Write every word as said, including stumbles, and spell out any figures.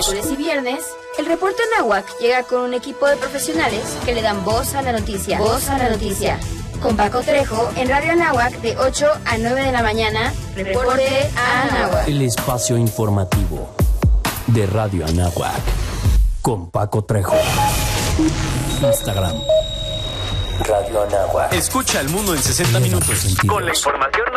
Miércoles y viernes, el reporte Anáhuac llega con un equipo de profesionales que le dan voz a la noticia. Voz a la noticia. Con Paco Trejo en Radio Anáhuac de ocho a nueve de la mañana. Reporte Anáhuac. El espacio informativo de Radio Anáhuac. Con Paco Trejo. Instagram. Radio Anáhuac. Escucha al mundo en sesenta minutos. Con la información